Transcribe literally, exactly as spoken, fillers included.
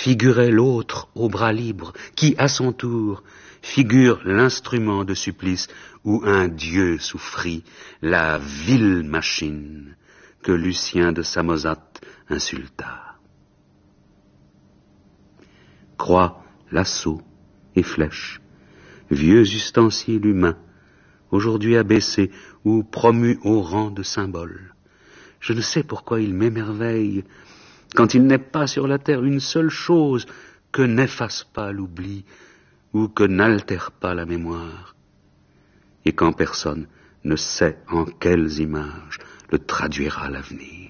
figurait l'autre au bras libre, qui, à son tour, figure l'instrument de supplice où un dieu souffrit, la vile machine que Lucien de Samosate insulta. Croix, lasso et flèche, vieux ustensiles humains, aujourd'hui abaissés ou promus au rang de symboles. Je ne sais pourquoi il m'émerveille quand il n'est pas sur la terre une seule chose que n'efface pas l'oubli ou que n'altère pas la mémoire, et quand personne ne sait en quelles images le traduira l'avenir.